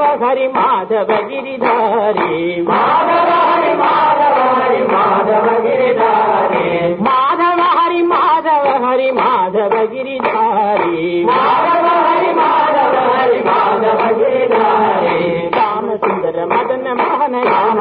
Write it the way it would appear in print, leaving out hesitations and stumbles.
हरि माधव गिरिधारी माधव हरि माधव हरि माधव गिरिधारी माधव हरि माधव हरि माधव गिरिधारी माधव हरि माधव हरि माधव गिरिधारी श्याम सुंदर मदन मोहन